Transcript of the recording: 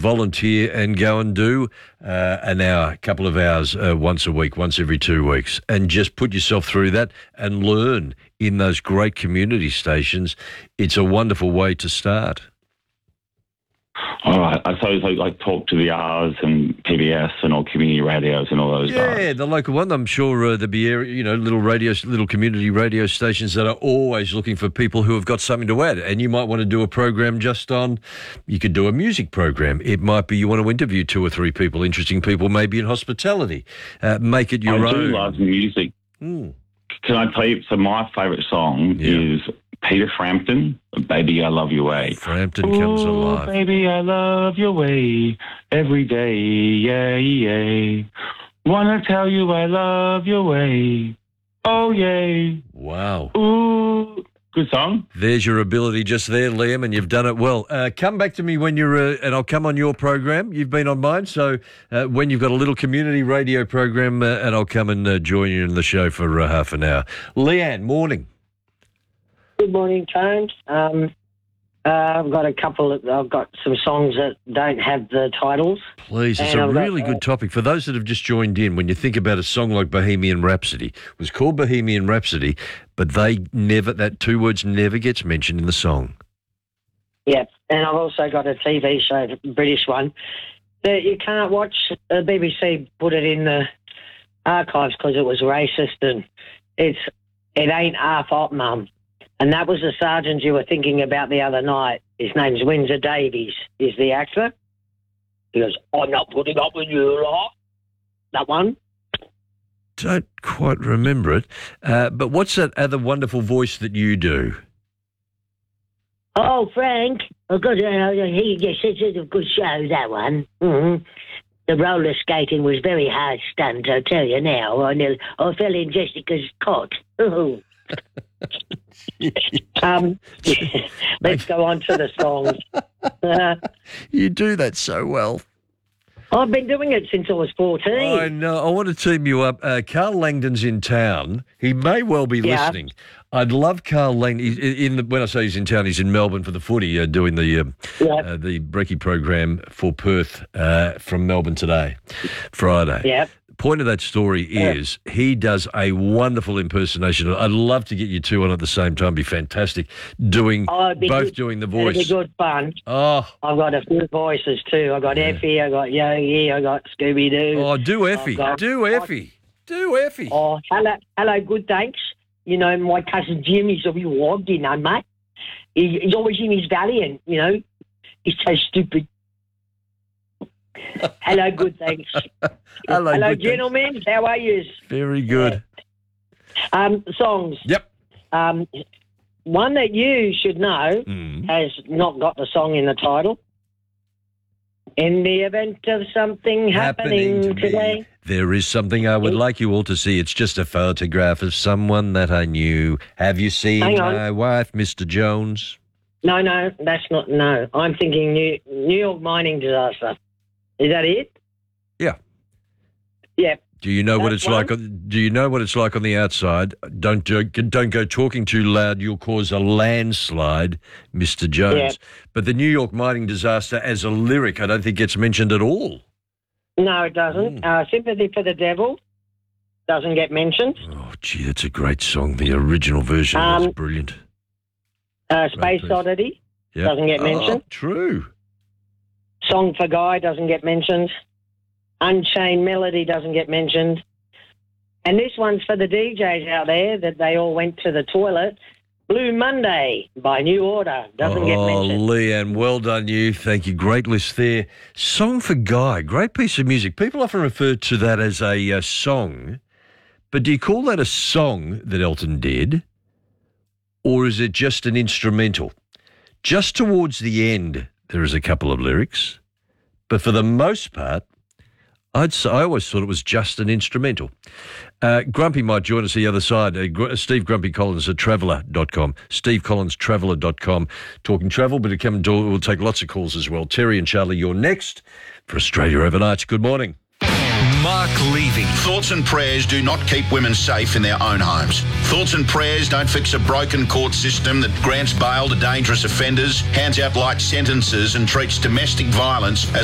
volunteer and go and do an hour, a couple of hours once a week, once every 2 weeks, and just put yourself through that and learn in those great community stations. It's a wonderful way to start. All right. I suppose like talk to the R's and PBS and all community radios and all those. Yeah, the local one. I'm sure there'll be little community radio stations that are always looking for people who have got something to add. And you might want to do a program just on. You could do a music program. It might be you want to interview 2 or 3 people, interesting people, maybe in hospitality. Make it your own. I do love music. Can I tell you? So my favourite song is Peter Frampton, Baby I Love Your Way. Frampton comes alive. Baby I love your way every day, yeah, yeah. Wanna tell you I love your way, oh yay. Wow. Ooh, good song. There's your ability just there, Liam, and you've done it well. Come back to me when you're, and I'll come on your program. You've been on mine, so when you've got a little community radio program, and I'll come and join you in the show for half an hour. Leanne, morning. Good morning, James. I've got some songs that don't have the titles. Please, it's a really good topic. For those that have just joined in, when you think about a song like Bohemian Rhapsody, it was called Bohemian Rhapsody, but that 2 words never gets mentioned in the song. Yeah, and I've also got a TV show, a British one, that you can't watch. The BBC put it in the archives because it was racist, and it ain't half hot, Mum. And that was the sergeant you were thinking about the other night. His name's Windsor Davies, is the actor. He goes, I'm not putting up with you lot. That one. Don't quite remember it. But what's that other wonderful voice that you do? Oh, Frank. It's a good show, that one. Mm-hmm. The roller skating was very hard stunt, I'll tell you now. I fell in Jessica's cot. Let's go on to the songs. You do that so well. I've been doing it since I was 14. I know. I want to team you up. Carl Langdon's in town. He may well be listening. I'd love Carl Langdon. When I say he's in town, he's in Melbourne for the footy, doing the Brekkie program for Perth from Melbourne today, Friday. Yeah. The point of that story is he does a wonderful impersonation. I'd love to get you two on at the same time. It'd be fantastic. Doing the voice. It'd be good fun. Oh, I've got a few voices too. I got Effie, I got Yogi, I got Scooby Doo. Oh, do Effie. Do Effie. Oh, hello, good thanks. You know, my cousin Jim, he's a real wog, you know, mate. He's always in his valley, and, you know, he's so stupid. Hello, good thanks. Hello, gentlemen. Thanks. How are you? Very good. Songs. Yep. One that you should know has not got the song in the title. In the event of something happening today. There is something I would like you all to see. It's just a photograph of someone that I knew. Have you seen my wife, Mr. Jones? No, that's not. No, I'm thinking New York mining disaster. Is that it? Yeah. Yeah. Do you know what it's like? Do you know what it's like on the outside? Don't go talking too loud. You'll cause a landslide, Mr. Jones. Yeah. But the New York mining disaster as a lyric, I don't think gets mentioned at all. No, it doesn't. Sympathy for the Devil doesn't get mentioned. Oh, gee, that's a great song. The original version is brilliant. Space Oddity doesn't get mentioned. Oh, true. Song for Guy doesn't get mentioned. Unchained Melody doesn't get mentioned. And this one's for the DJs out there that they all went to the toilet. Blue Monday by New Order doesn't get mentioned. Oh, Leanne, well done you. Thank you. Great list there. Song for Guy, great piece of music. People often refer to that as a song, but do you call that a song that Elton did, or is it just an instrumental? Just towards the end, there is a couple of lyrics, but for the most part, I always thought it was just an instrumental. Grumpy might join us the other side. Steve Grumpy Collins at traveller.com. SteveCollinsTraveller.com. Talking travel, but we'll take lots of calls as well. Terry and Charlie, you're next for Australia Overnight. Good morning. Mark Levy. Thoughts and prayers do not keep women safe in their own homes. Thoughts and prayers don't fix a broken court system that grants bail to dangerous offenders, hands out light sentences and treats domestic violence as